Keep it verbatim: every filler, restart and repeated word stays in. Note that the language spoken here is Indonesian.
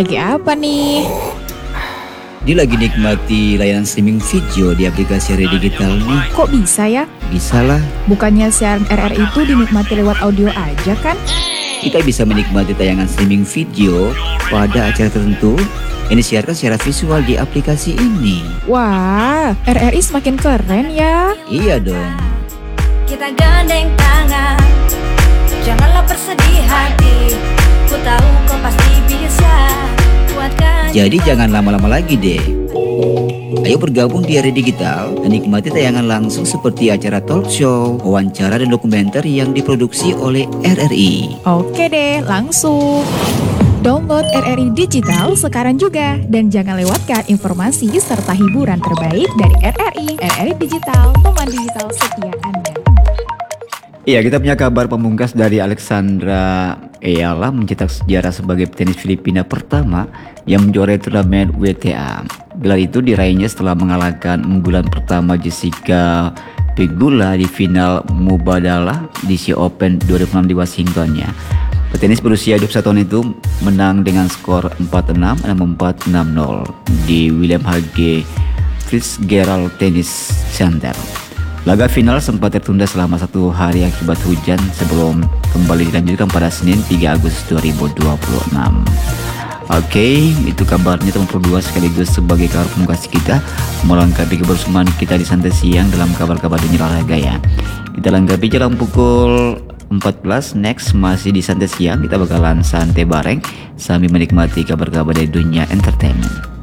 lagi apa nih? Dia lagi nikmati layanan streaming video di aplikasi R R I Digital nih. Kok bisa ya? Bisa lah, Bukannya siaran R R I itu dinikmati lewat audio aja kan? kita bisa menikmati tayangan streaming video pada acara tertentu yang disiarkan secara visual di aplikasi ini. Wah, R R I semakin keren ya. Iya dong. Kita gandeng tangan, janganlah bersedih hati. Ku tahu kau pasti bisa kuatkan. Jadi jangan lama-lama lagi deh. Ayo bergabung di R R I Digital dan nikmati tayangan langsung seperti acara talk show, wawancara dan dokumenter yang diproduksi oleh R R I. Oke deh, langsung. Download R R I Digital sekarang juga. Dan jangan lewatkan informasi serta hiburan terbaik dari R R I. R R I Digital, teman digital setia Anda. Iya, kita punya kabar pemungkas dari Alexandra Ayala mencetak sejarah sebagai petenis Filipina pertama yang menjuarai turnamen W T A. Gelar itu diraihnya setelah mengalahkan unggulan pertama Jessica Pegula di final Mubadala D C Open dua ribu enam di Washington ya. Petenis berusia dua puluh satu tahun itu menang dengan skor empat enam, enam empat, enam nol di William H G Fitzgerald Tennis Center. Laga final sempat tertunda selama satu hari akibat hujan sebelum kembali dilanjutkan pada Senin tiga Agustus dua ribu dua puluh enam. Oke, itu kabarnya teman dua sekaligus sebagai kabar pemungkas kita melengkapi kebersamaan kita di santai siang dalam kabar-kabar dunia olahraga ya. Kita lengkapi jalan pukul empat belas, next masih di santai siang kita bakalan santai bareng sambil menikmati kabar-kabar dari dunia entertainment.